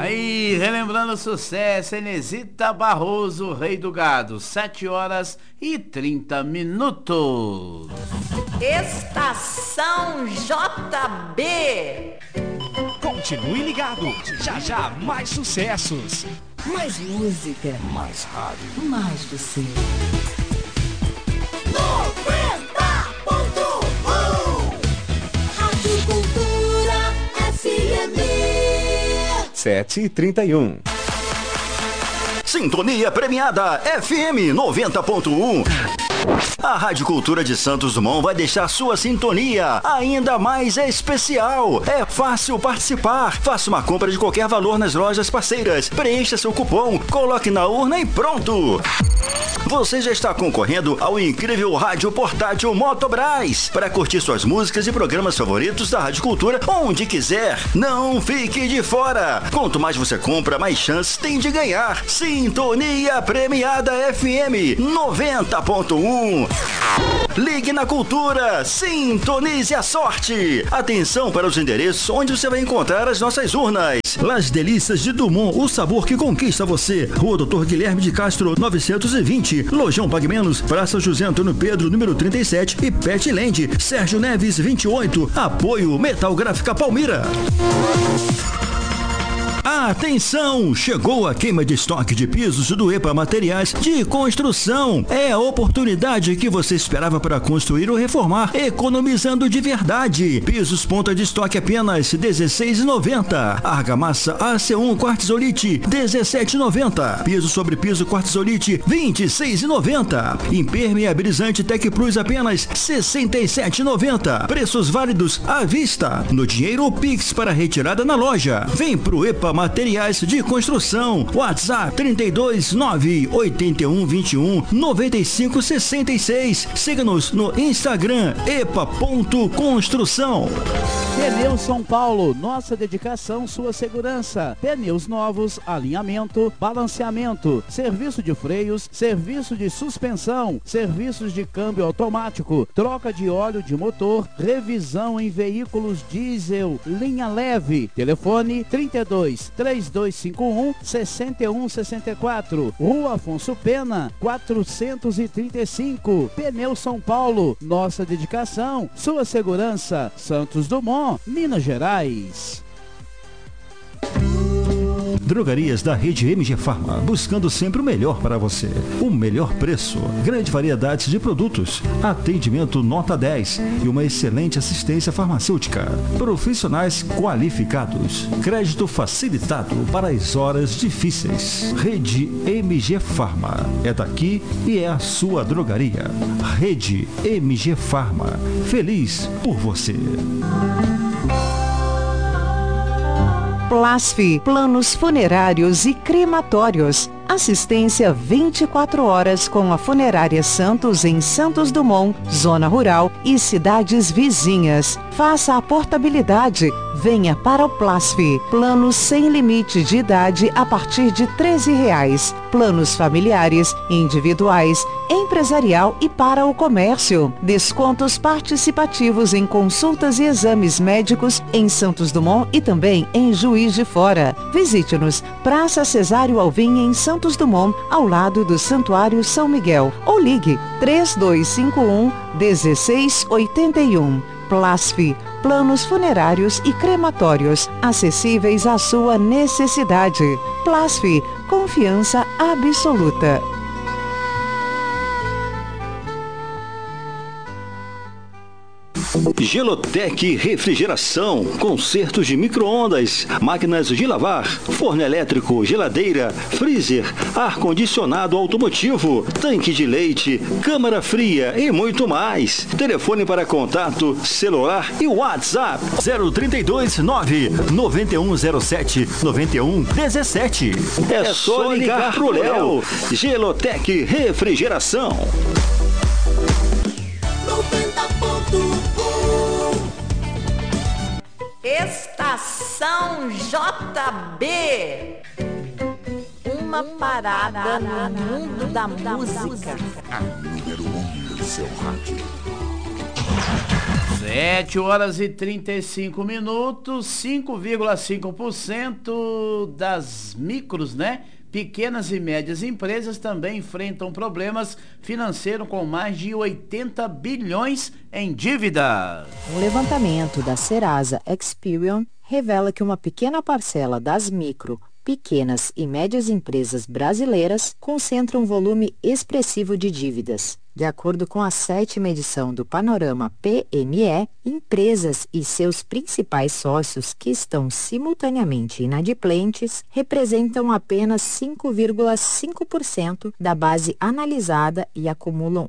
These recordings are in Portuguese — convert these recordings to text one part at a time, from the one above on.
Aí, relembrando o sucesso, Enesita Barroso, Rei do Gado, 7h30. Estação JB. Continue ligado, já já mais sucessos. Mais música. Mais rádio. Mais você. 90.1 Rádio Cultura FM. 7h31. Sintonia premiada FM 90.1. A Rádio Cultura de Santos Dumont vai deixar sua sintonia ainda mais especial. É fácil participar. Faça uma compra de qualquer valor nas lojas parceiras. Preencha seu cupom, coloque na urna e pronto. Você já está concorrendo ao incrível rádio portátil Motobras para curtir suas músicas e programas favoritos da Rádio Cultura onde quiser. Não fique de fora. Quanto mais você compra, mais chances tem de ganhar. Sintonia premiada FM 90.1. Ligue na Cultura, sintonize a sorte. Atenção para os endereços onde você vai encontrar as nossas urnas. Las Delícias de Dumont, o sabor que conquista você. Rua Doutor Guilherme de Castro, 920. Lojão Pague Menos, Praça José Antônio Pedro, número 37 e Petland, Sérgio Neves, 28. Apoio Metal Gráfica Palmira. Atenção! Chegou a queima de estoque de pisos do EPA Materiais de Construção. É a oportunidade que você esperava para construir ou reformar, economizando de verdade. Pisos ponta de estoque apenas R$16,90. Argamassa AC1 Quartzolite R$17,90. Piso sobre piso Quartzolite R$26,90. Impermeabilizante Tec Plus apenas R$67,90. Preços válidos à vista. No dinheiro ou Pix para retirada na loja. Vem pro EPA Materiais de Construção. WhatsApp 329-8121-9566. Siga-nos no Instagram epa.construção. Pneus São Paulo, nossa dedicação, sua segurança. Pneus novos, alinhamento, balanceamento, serviço de freios, serviço de suspensão, serviços de câmbio automático, troca de óleo de motor, revisão em veículos diesel, linha leve. Telefone 32-6251-6164. Rua Afonso Pena, 435. Pneus São Paulo, nossa dedicação, sua segurança. Santos Dumont, Minas Gerais. Drogarias da rede MG Farma, buscando sempre o melhor para você. O melhor preço, grande variedade de produtos, atendimento nota 10 e uma excelente assistência farmacêutica. Profissionais qualificados, crédito facilitado para as horas difíceis. Rede MG Farma, é daqui e é a sua drogaria. Rede MG Farma, feliz por você. Plasf, planos funerários e crematórios. Assistência 24 horas com a Funerária Santos em Santos Dumont, Zona Rural e cidades vizinhas. Faça a portabilidade. Venha para o Plasf. Planos sem limite de idade a partir de R$13. Planos familiares, individuais, empresarial e para o comércio. Descontos participativos em consultas e exames médicos em Santos Dumont e também em Juiz de Fora. Visite-nos, Praça Cesário Alvim em Santos Dumont, ao lado do Santuário São Miguel. Ou ligue 3251-1681. Plasf, planos funerários e crematórios, acessíveis à sua necessidade. Plasf, confiança absoluta. Gelotec Refrigeração, consertos de micro-ondas, máquinas de lavar, forno elétrico, geladeira, freezer, ar-condicionado automotivo, tanque de leite, câmara fria e muito mais. Telefone para contato, celular e WhatsApp 032-9-9107-9117. É só ligar pro Léo. Gelotec Refrigeração. Estação JB. Uma parada no mundo da música. A número 1 do seu rádio. 7h35, 5,5% das micros, né? Pequenas e médias empresas também enfrentam problemas financeiros com mais de 80 bilhões em dívidas. Um levantamento da Serasa Experian revela que uma pequena parcela das micro, pequenas e médias empresas brasileiras concentra um volume expressivo de dívidas. De acordo com a 7ª edição do Panorama PME, empresas e seus principais sócios que estão simultaneamente inadimplentes representam apenas 5,5% da base analisada e acumulam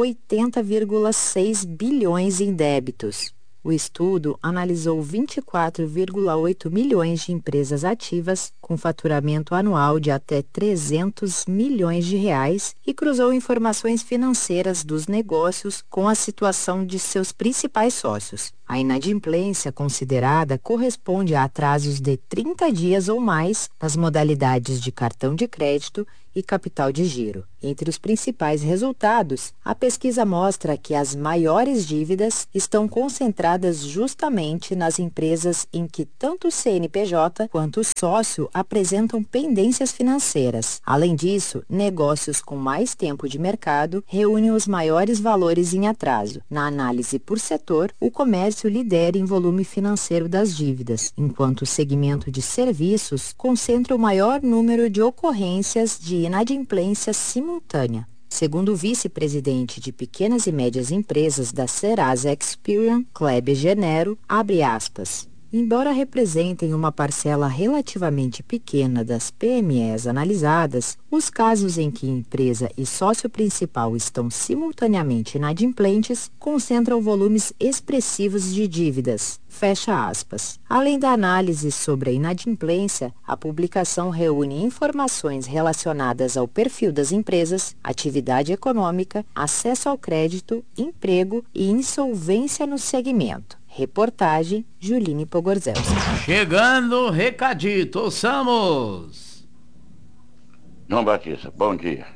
80,6 bilhões em débitos. O estudo analisou 24,8 milhões de empresas ativas com faturamento anual de até 300 milhões de reais e cruzou informações financeiras dos negócios com a situação de seus principais sócios. A inadimplência considerada corresponde a atrasos de 30 dias ou mais nas modalidades de cartão de crédito e capital de giro. Entre os principais resultados, a pesquisa mostra que as maiores dívidas estão concentradas justamente nas empresas em que tanto o CNPJ quanto o sócio apresentam pendências financeiras. Além disso, negócios com mais tempo de mercado reúnem os maiores valores em atraso. Na análise por setor, o comércio lidera em volume financeiro das dívidas, enquanto o segmento de serviços concentra o maior número de ocorrências de inadimplência simultânea. Segundo o vice-presidente de pequenas e médias empresas da Serasa Experian, Kleber Genero, abre aspas, embora representem uma parcela relativamente pequena das PMEs analisadas, os casos em que empresa e sócio principal estão simultaneamente inadimplentes concentram volumes expressivos de dívidas. Fecha aspas. Além da análise sobre a inadimplência, a publicação reúne informações relacionadas ao perfil das empresas, atividade econômica, acesso ao crédito, emprego e insolvência no segmento. Reportagem, Juline Pogorzelski. Chegando, recadito, ouçamos. João Batista, bom dia.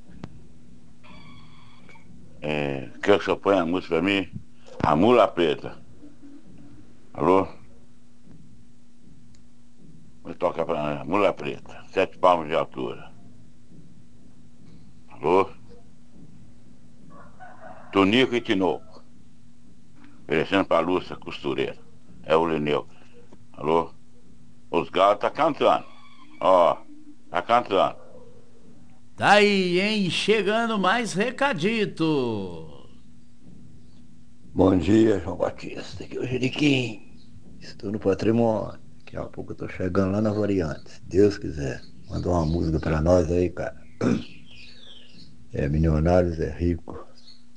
Quer que o senhor ponha a música pra mim? A Mula Preta. Alô? Vou tocar pra Mula Preta, 7 palmos de altura. Alô? Tonico e Tinoco. Oferecendo pra Lúcia, costureira. É o Lineu. Alô? Os galos tá cantando. Ó, tá cantando. Tá aí, hein? Chegando mais recadito. Bom dia, João Batista. Aqui é o Jeriquim. Estou no patrimônio. Daqui a pouco eu tô chegando lá na Variante. Se Deus quiser. Manda uma música pra nós aí, cara. Milionários é rico.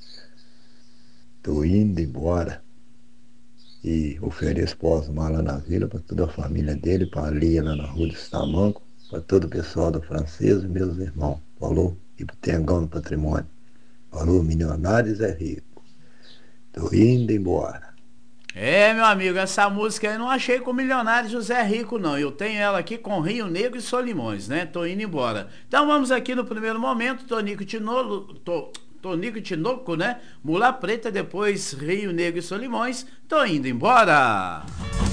Tô indo embora. E ofereço pós-mar lá na vila para toda a família dele, para a Lia lá na rua do Tamanco, para todo o pessoal do Francês e meus irmãos. Falou? E pro Tengão no patrimônio. Falou, milionários é rico. Tô indo embora. Meu amigo, essa música aí eu não achei com Milionário José Rico, não. Eu tenho ela aqui com Rio Negro e Solimões, né? Tô indo embora. Então vamos aqui no primeiro momento, Tonico e Tinoco, né? Mula Preta, depois Rio Negro e Solimões. Tô indo embora.